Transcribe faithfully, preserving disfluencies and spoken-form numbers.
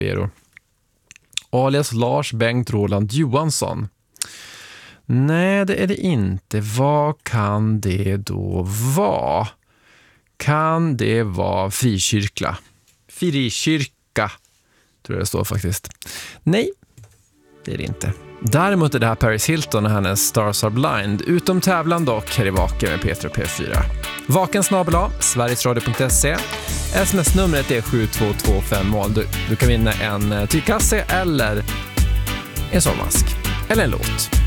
Vero. Alias Lars Bengt Roland Johansson. Nej, det är det inte. Vad kan det då vara? Kan det vara frikyrkla? Frikyrka, tror jag det står faktiskt. Nej, det är det inte. Däremot är det här Paris Hilton och hennes Stars Are Blind. Utom tävlan dock här i Vaken med Peter och P fyra. Vaken snabel A, sverigesradio punkt se. Sms-numret är sju två två fem mål. Du, du kan vinna en tygkasse eller en såmask. Eller en låt.